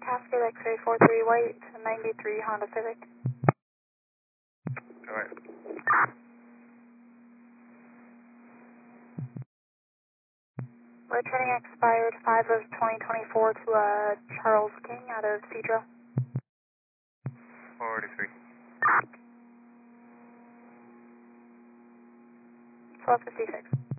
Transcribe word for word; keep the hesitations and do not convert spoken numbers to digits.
Cascade X-ray four three white, ninety-three Honda Civic. Alright. Returning expired five of twenty twenty-four to uh, Charles King out of Cedro. forty-three. twelve fifty-six.